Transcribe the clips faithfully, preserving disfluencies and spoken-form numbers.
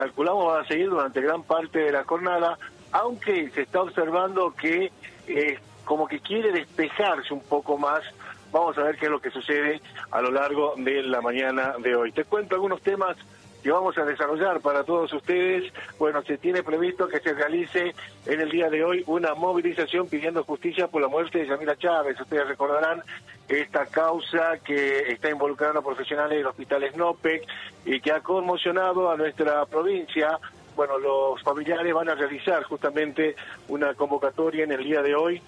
calculamos va a seguir durante gran parte de la jornada, aunque se está observando que eh, como que quiere despejarse un poco más. Vamos a ver qué es lo que sucede a lo largo de la mañana de hoy. Te cuento algunos temas que vamos a desarrollar para todos ustedes. Bueno, se tiene previsto que se realice en el día de hoy una movilización pidiendo justicia por la muerte de Yamila Chávez. Ustedes recordarán esta causa que está involucrando a profesionales del Hospital Snopec y que ha conmocionado a nuestra provincia. Bueno, los familiares van a realizar justamente una convocatoria en el día de hoy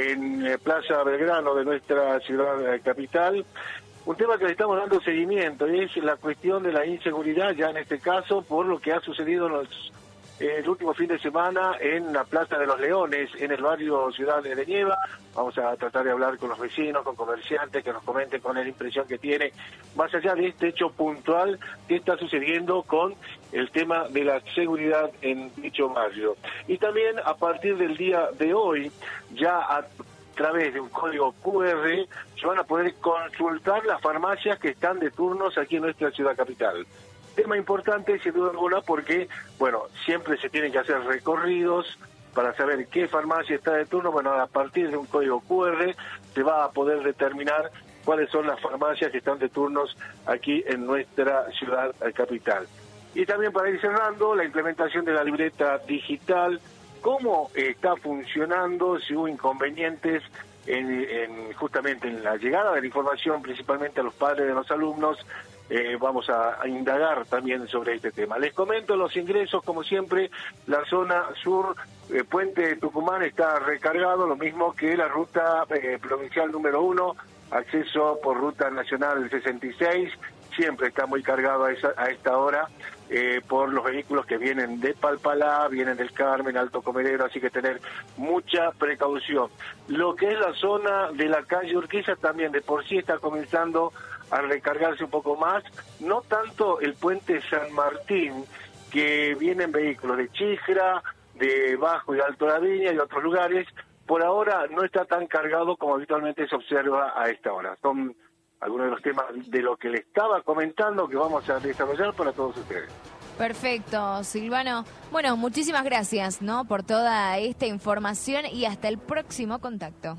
en Plaza Belgrano de nuestra ciudad capital. Un tema que le estamos dando seguimiento es la cuestión de la inseguridad, ya en este caso, por lo que ha sucedido en los, eh, el último fin de semana en la Plaza de los Leones, en el barrio Ciudad de Nieva. Vamos a tratar de hablar con los vecinos, con comerciantes, que nos comenten con la impresión que tiene, más allá de este hecho puntual, qué está sucediendo con el tema de la seguridad en dicho barrio. Y también a partir del día de hoy, ya a a través de un código Q R, se van a poder consultar las farmacias que están de turnos aquí en nuestra ciudad capital. Tema importante, sin duda alguna, porque, bueno, siempre se tienen que hacer recorridos para saber qué farmacia está de turno. Bueno, a partir de un código Q R se va a poder determinar cuáles son las farmacias que están de turnos aquí en nuestra ciudad capital. Y también, para ir cerrando, la implementación de la libreta digital, cómo está funcionando, si hubo inconvenientes en, en justamente en la llegada de la información, principalmente a los padres de los alumnos. Eh, vamos a, a indagar también sobre este tema. Les comento los ingresos, como siempre, la zona sur, eh, Puente de Tucumán está recargado, lo mismo que la ruta eh, provincial número uno, acceso por ruta nacional sesenta y seis, siempre está muy cargado a, esa, a esta hora eh, por los vehículos que vienen de Palpalá, vienen del Carmen, Alto Comedero, así que tener mucha precaución. Lo que es la zona de la calle Urquiza también de por sí está comenzando a recargarse un poco más, no tanto el puente San Martín, que vienen vehículos de Chijra, de Bajo y Alto La Viña y otros lugares. Por ahora no está tan cargado como habitualmente se observa a esta hora. Son algunos de los temas de lo que le estaba comentando que vamos a desarrollar para todos ustedes. Perfecto, Silvano. Bueno, muchísimas gracias, ¿no?, por toda esta información y hasta el próximo contacto.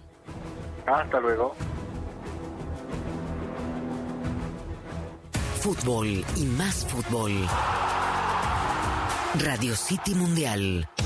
Hasta luego. Fútbol y más fútbol. Radio City Mundial.